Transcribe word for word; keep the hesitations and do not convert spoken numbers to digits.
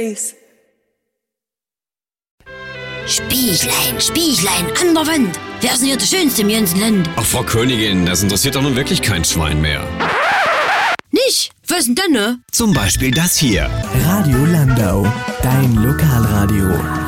Eis. Spieglein, Spieglein, an der Wand. Wer ist denn hier der Schönste im ganzen Land? Ach, Frau Königin, das interessiert doch nun wirklich kein Schwein mehr. Nicht? Was ist denn denn, ne? Zum Beispiel das hier. Radio Landau, dein Lokalradio.